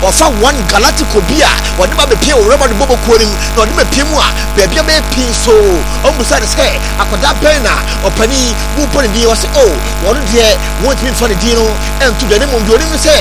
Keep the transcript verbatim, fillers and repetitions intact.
ofa one Galactico bia wode ba be pie o Rema de bobo kuonim na wode be pie mu a be bia be pie so omusa de say akoda ben na opani bu poni di o say oh wonu de won timi fa de di no entu de mo ndori mi say